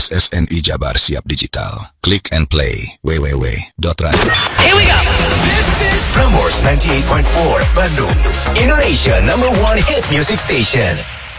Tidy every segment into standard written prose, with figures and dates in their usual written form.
SSNI Jabar Siap Digital. Click and play www.radio. Here we go. This is Prambors 98.4 Bandung, Indonesia #1 hit music station.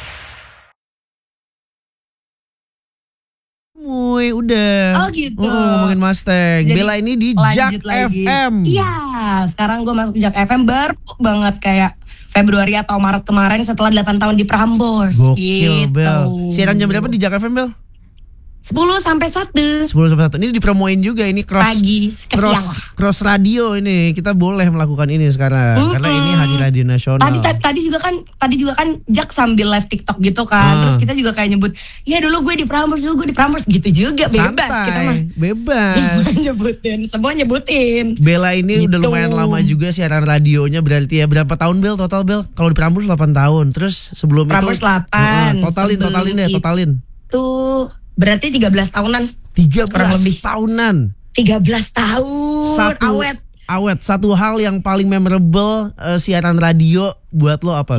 Udah. Oh gitu. Ngomongin Mustang. Jadi, Bella ini di Jak lagi. FM. Iya, sekarang gue masuk Jak FM baru banget kayak Februari atau Maret kemarin setelah 8 tahun di Prambors. Gokil, gitu. Bel. Siaran jam berapa di Jak FM, Bel? 10 sampai 1. 10 sampai 1. Ini dipromoin juga ini Pagi, ke siang lah. cross radio ini. Kita boleh melakukan ini sekarang karena ini hari radio nasional. Tadi juga kan Jak sambil live TikTok gitu kan. Terus kita juga kayak nyebut, "Ya dulu gue di Prambors gitu juga." Bebas Santai, kita mah. bebas. Semua nyebutin. Bella ini Gitu. udah lumayan lama juga siaran radionya, berarti ya berapa tahun Bel total Bel? Kalau di Prambors 8 tahun. Terus sebelum Prambors itu 8. Totalin. Tuh berarti 13 tahunan. 13 kurang lebih. tahunan. 13 tahun. Awet. Satu hal yang paling memorable siaran radio buat lo apa?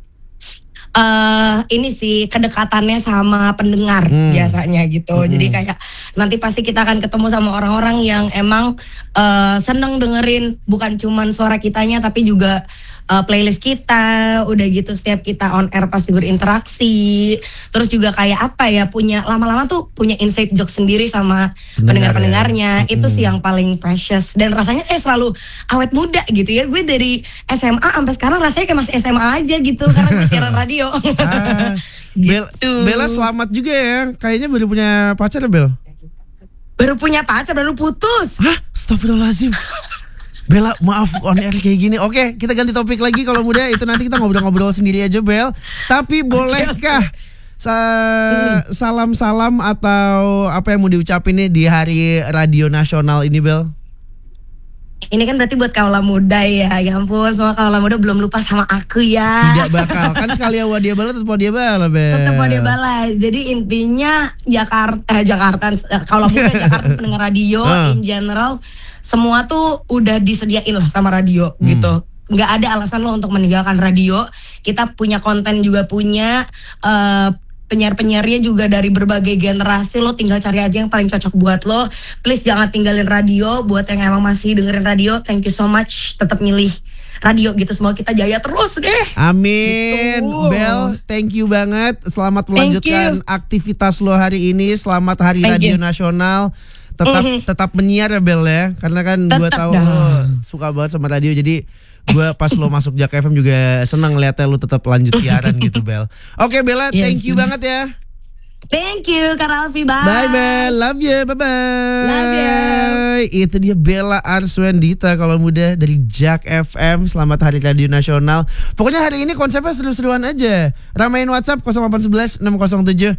Ini sih kedekatannya sama pendengar biasanya gitu. Jadi kayak nanti pasti kita akan ketemu sama orang-orang yang emang seneng dengerin bukan cuman suara kitanya tapi juga playlist kita. Udah gitu setiap kita on air pasti berinteraksi. Terus juga kayak apa ya, punya lama-lama tuh punya inside joke sendiri sama pendengar-pendengarnya. Itu sih yang paling precious dan rasanya selalu awet muda gitu ya. Gue dari SMA sampai sekarang rasanya kayak masih SMA aja gitu karena gue siaran radio. Gitu. Bella selamat juga ya. Kayaknya baru punya pacar ya, Bel? Baru punya pacar, baru putus. Hah? Astagfirullahaladzim. Bella, maaf on air kayak gini. Oke, kita ganti topik lagi kalau muda. Itu nanti kita ngobrol-ngobrol sendiri aja, Bel. Tapi bolehkah salam-salam atau apa yang mau diucapin nih di hari radio nasional ini, Bel? Ini kan berarti buat kaula muda ya. Ya ampun, semua kaula muda belum lupa sama aku ya. Tidak bakal. Kan sekali wadia bala tetap wadia bala, Bel. Tetap wadia bala. Jadi intinya Jakarta kaula muda Jakarta pendengar radio in general semua tuh udah disediain lah sama radio gitu. Nggak ada alasan lo untuk meninggalkan radio. Kita punya konten juga punya. Penyiar-penyiarnya juga dari berbagai generasi. Lo tinggal cari aja yang paling cocok buat lo. Please jangan tinggalin radio. Buat yang emang masih dengerin radio, thank you so much. Tetap milih radio gitu. Semoga kita jaya terus deh. Amin. Gitu. Bel, thank you banget. Selamat melanjutkan aktivitas lo hari ini. Selamat Hari Radio Nasional. Tetap menyiar ya, Bel ya. Karena kan gue tahu lo suka banget sama radio. Jadi gue pas lo masuk Jak FM juga senang liatnya lo tetap lanjut siaran gitu, Bel. Oke, Bella, thank you banget ya. Thank you, Kak Ralfi. Bye. Bye, Bel. Love you. Bye-bye. Love you. Itu dia Bella Arswendita kalau muda dari Jak FM. Selamat Hari Radio Nasional. Pokoknya hari ini konsepnya seru-seruan aja. Ramein WhatsApp 0811 607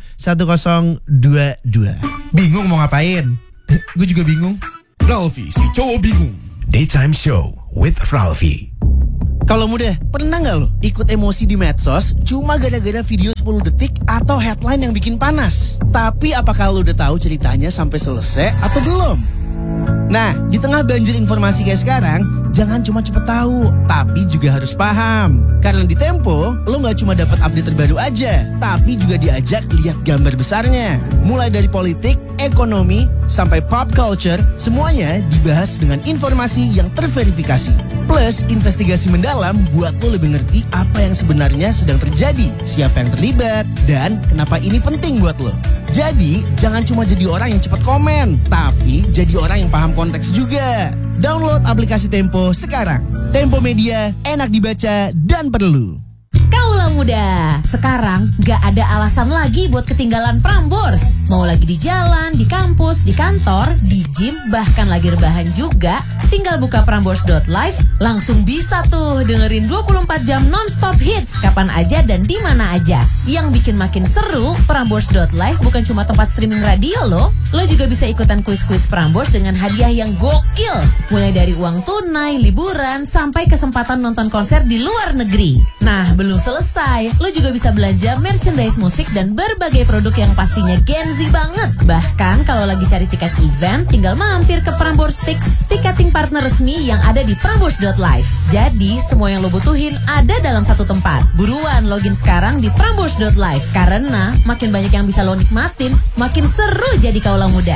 1022. Bingung mau ngapain? Gue juga bingung. Ralfi, si cowok bingung. Daytime Show with Ralfi. Kalau muda, pernah nggak lo ikut emosi di medsos cuma gara-gara video 10 detik atau headline yang bikin panas? Tapi apakah lo udah tahu ceritanya sampai selesai atau belum? Nah, di tengah banjir informasi kayak sekarang, jangan cuma cepet tahu, tapi juga harus paham. Karena di Tempo, lo nggak cuma dapat update terbaru aja, tapi juga diajak lihat gambar besarnya. Mulai dari politik, ekonomi, sampai pop culture, semuanya dibahas dengan informasi yang terverifikasi. Plus, investigasi mendalam buat lo lebih ngerti apa yang sebenarnya sedang terjadi, siapa yang terlibat, dan kenapa ini penting buat lo. Jadi, jangan cuma jadi orang yang cepat komen, tapi jadi orang yang paham konteks juga. Download aplikasi Tempo sekarang. Tempo Media, enak dibaca dan perlu. Kaula muda, sekarang gak ada alasan lagi buat ketinggalan Prambors. Mau lagi di jalan, di kampus, di kantor, di gym, bahkan lagi rebahan juga, tinggal buka prambors.live, langsung bisa tuh dengerin 24 jam non-stop hits kapan aja dan di mana aja. Yang bikin makin seru, prambors.live bukan cuma tempat streaming radio loh. Lo juga bisa ikutan kuis-kuis Prambors dengan hadiah yang gokil. Mulai dari uang tunai, liburan, sampai kesempatan nonton konser di luar negeri. Nah, belum selesai. Santai, lo juga bisa belanja merchandise musik dan berbagai produk yang pastinya Gen Z banget. Bahkan kalau lagi cari tiket event, tinggal mampir ke Prambors Tix, tiketing partner resmi yang ada di prambors.live. Jadi, semua yang lo butuhin ada dalam satu tempat. Buruan login sekarang di prambors.live, karena makin banyak yang bisa lo nikmatin, makin seru jadi kaula muda.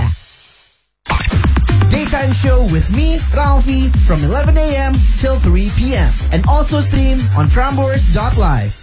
Daytime show with me, Ralphie, from 11 a.m. till 3 p.m. and also stream on prambors.live.